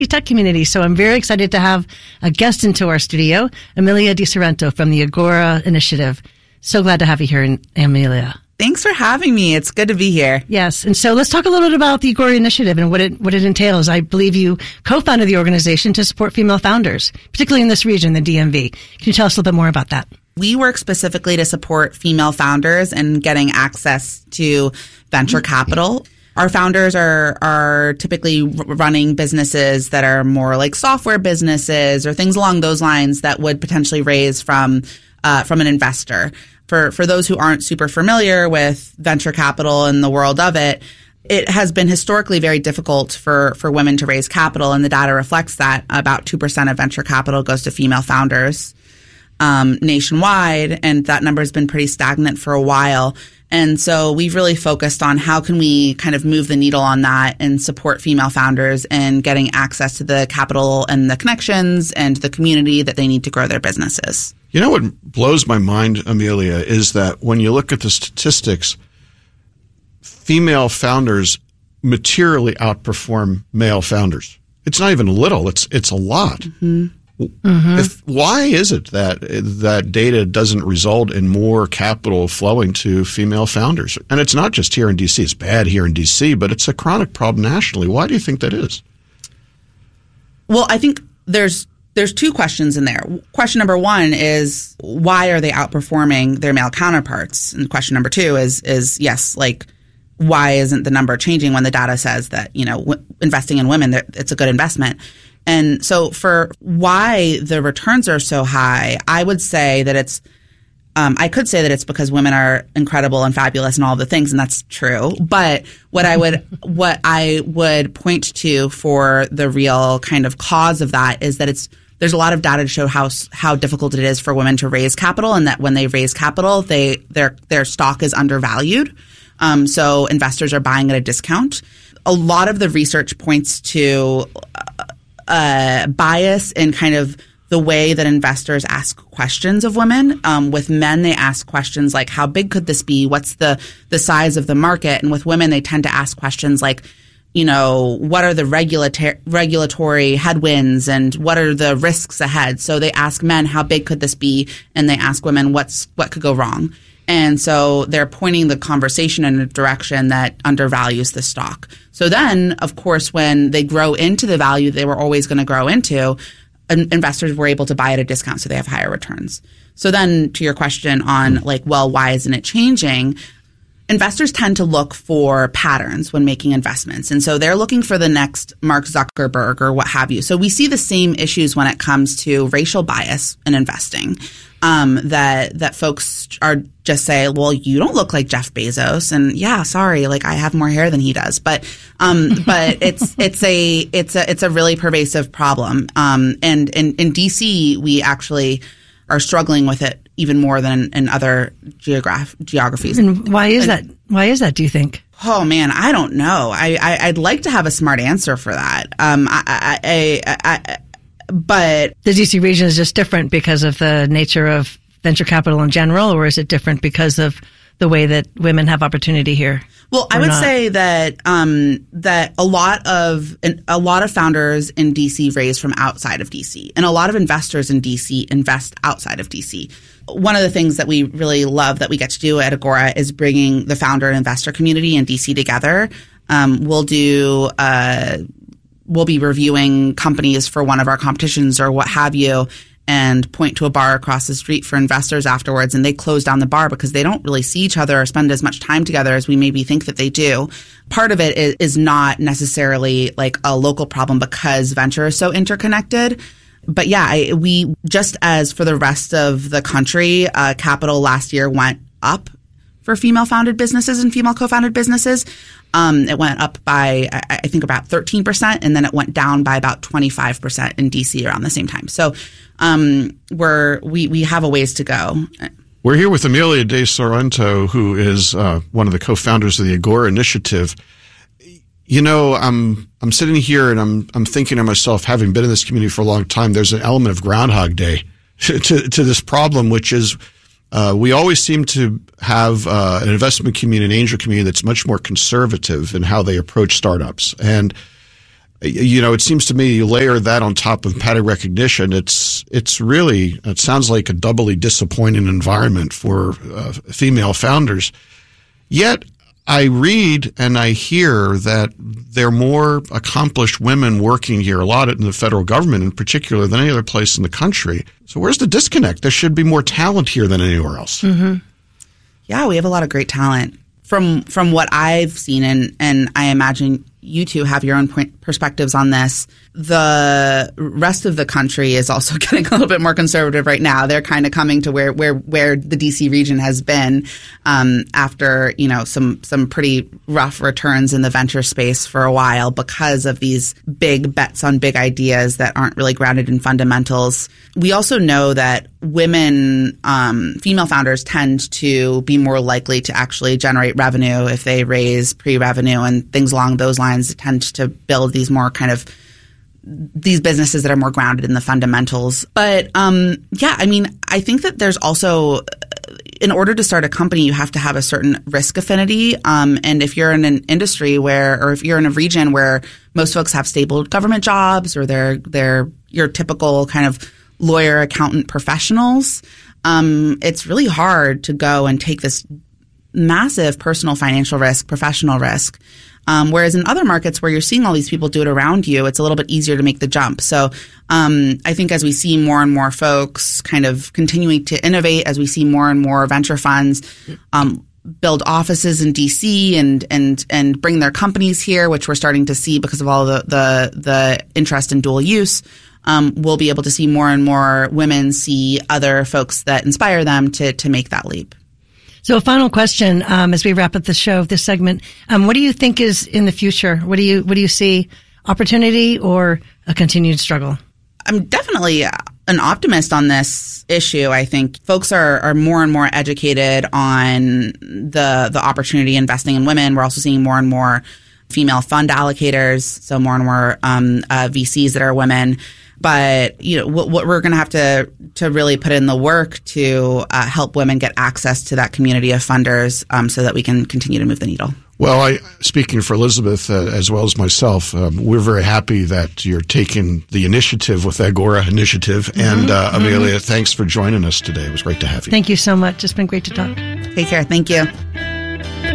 tech community. So I'm very excited to have a guest into our studio, Amelia DiSorrento from the Agora Initiative. So glad to have you here, Amelia. Thanks for having me. It's good to be here. Yes. And so let's talk a little bit about the Agora Initiative and what it entails. I believe you co-founded the organization to support female founders, particularly in this region, the DMV. Can you tell us a little bit more about that? We work specifically to support female founders and getting access to venture capital. Our founders are typically running businesses that are more like software businesses or things along those lines that would potentially raise from an investor. For those who aren't super familiar with venture capital and the world of it, it has been historically very difficult for women to raise capital, and the data reflects that. About 2% of venture capital goes to female founders nationwide, and that number has been pretty stagnant for a while. And so we've really focused on how can we kind of move the needle on that and support female founders in getting access to the capital and the connections and the community that they need to grow their businesses. You know what blows my mind, Amelia, is that when you look at the statistics, female founders materially outperform male founders. It's not even little, it's a lot. Mm-hmm. Why is it that data doesn't result in more capital flowing to female founders? And it's not just here in D.C. It's bad here in D.C., but it's a chronic problem nationally. Why do you think that is? Well, I think there's two questions in there. Question number one is, why are they outperforming their male counterparts? And question number two is yes, like, why isn't the number changing when the data says that, investing in women, it's a good investment? And so for why the returns are so high, I would say that I could say that it's because women are incredible and fabulous and all the things, and that's true. But what I would point to for the real kind of cause of that is that there's a lot of data to show how difficult it is for women to raise capital, and that when they raise capital, their stock is undervalued. So investors are buying at a discount. A lot of the research points to bias in kind of the way that investors ask questions of women. With men, they ask questions like, how big could this be? What's the size of the market? And with women, they tend to ask questions like, what are the regulatory headwinds and what are the risks ahead? So they ask men, how big could this be? And they ask women, what could go wrong? And so they're pointing the conversation in a direction that undervalues the stock. So then, of course, when they grow into the value they were always going to grow into, investors were able to buy at a discount, so they have higher returns. So then to your question on why isn't it changing? Investors tend to look for patterns when making investments. And so they're looking for the next Mark Zuckerberg or what have you. So we see the same issues when it comes to racial bias in investing. That folks are just say, well, you don't look like Jeff Bezos, and yeah, sorry, like I have more hair than he does, but it's a really pervasive problem. And in DC, we actually are struggling with it even more than in other geographies. And why is that? Why is that, do you think? Oh man, I don't know. I'd like to have a smart answer for that. But the DC region is just different because of the nature of venture capital in general, or is it different because of the way that women have opportunity here? Well, I would say that that a lot of founders in DC raise from outside of DC, and a lot of investors in DC invest outside of DC. One of the things that we really love that we get to do at Agora is bringing the founder and investor community in DC together. We'll be reviewing companies for one of our competitions or what have you, and point to a bar across the street for investors afterwards, and they close down the bar because they don't really see each other or spend as much time together as we maybe think that they do. Part of it is not necessarily like a local problem because venture is so interconnected. But yeah, we just as for the rest of the country, capital last year went up for female-founded businesses and female co-founded businesses. It went up by, I think, about 13%, and then it went down by about 25% in DC around the same time. So we have a ways to go. We're here with Amelia DiSorrento, who is one of the co-founders of the Agora Initiative. I'm sitting here and I'm thinking to myself, having been in this community for a long time, there's an element of Groundhog Day to this problem, which is we always seem to have an investment community, an angel community that's much more conservative in how they approach startups. And It seems to me you layer that on top of pattern recognition. It sounds like a doubly disappointing environment for female founders. Yet I read and I hear that there are more accomplished women working here, a lot in the federal government in particular, than any other place in the country. So where's the disconnect? There should be more talent here than anywhere else. Mm-hmm. Yeah, we have a lot of great talent. From what I've seen, and I imagine you two have your own perspectives on this, the rest of the country is also getting a little bit more conservative right now. They're kind of coming to where the DC region has been after some pretty rough returns in the venture space for a while because of these big bets on big ideas that aren't really grounded in fundamentals. We also know that women, female founders tend to be more likely to actually generate revenue if they raise pre-revenue and things along those lines. Tend to build these more kind of these businesses that are more grounded in the fundamentals. But I think that there's also, in order to start a company, you have to have a certain risk affinity. And if you're in an industry or if you're in a region where most folks have stable government jobs or they're your typical kind of lawyer, accountant professionals, it's really hard to go and take this massive personal financial risk, professional risk. Whereas in other markets where you're seeing all these people do it around you, it's a little bit easier to make the jump. So I think as we see more and more folks kind of continuing to innovate, as we see more and more venture funds build offices in DC and bring their companies here, which we're starting to see because of all the interest in dual use, we'll be able to see more and more women see other folks that inspire them to make that leap. So a final question, as we wrap up the show, this segment, what do you think is in the future? What do you see, opportunity or a continued struggle? I'm definitely an optimist on this issue. I think folks are more and more educated on the opportunity investing in women. We're also seeing more and more female fund allocators, so more and more VCs that are women. But what we're going to have to really put in the work to help women get access to that community of funders, so that we can continue to move the needle. Well, speaking for Elizabeth as well as myself, we're very happy that you're taking the initiative with Agora Initiative. And Amelia, thanks for joining us today. It was great to have you. Thank you so much. It's been great to talk. Take care. Thank you.